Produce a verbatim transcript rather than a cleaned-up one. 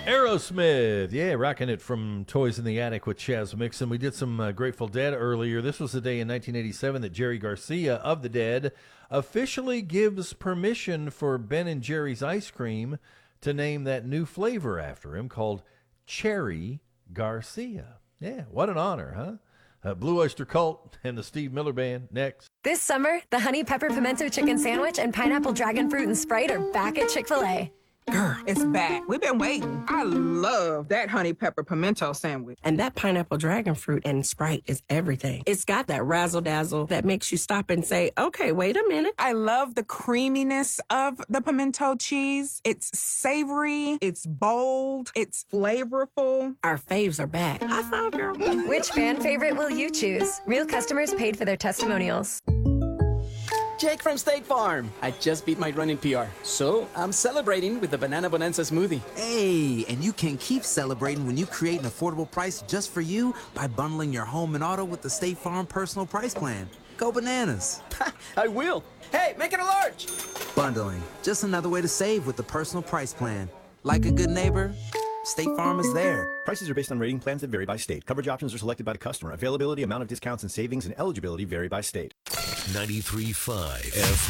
Aerosmith, yeah, rocking it from Toys in the Attic with Chaz Mixon. We did some uh, Grateful Dead earlier. This was the day in nineteen eighty-seven that Jerry Garcia of the Dead officially gives permission for Ben and Jerry's ice cream to name that new flavor after him called Cherry Garcia. Yeah, what an honor, huh? Uh, Blue Oyster Cult and the Steve Miller Band next. This summer, the Honey Pepper Pimento Chicken Sandwich and Pineapple Dragon Fruit and Sprite are back at Chick-fil-A. Girl, it's back. We've been waiting. I love that honey pepper pimento sandwich. And that pineapple dragon fruit and Sprite is everything. It's got that razzle dazzle that makes you stop and say, okay, wait a minute. I love the creaminess of the pimento cheese. It's savory, it's bold, it's flavorful. Our faves are back. I thought, girl. Which fan favorite will you choose? Real customers paid for their testimonials. Jake from State Farm. I just beat my running P R, so I'm celebrating with the Banana Bonanza smoothie. Hey, and you can keep celebrating when you create an affordable price just for you by bundling your home and auto with the State Farm Personal Price Plan. Go bananas. I will. Hey, make it a large. Bundling, just another way to save with the Personal Price Plan. Like a good neighbor, State Farm is there. Prices are based on rating plans that vary by state. Coverage options are selected by the customer. Availability, amount of discounts, and savings and eligibility vary by state. ninety-three point five F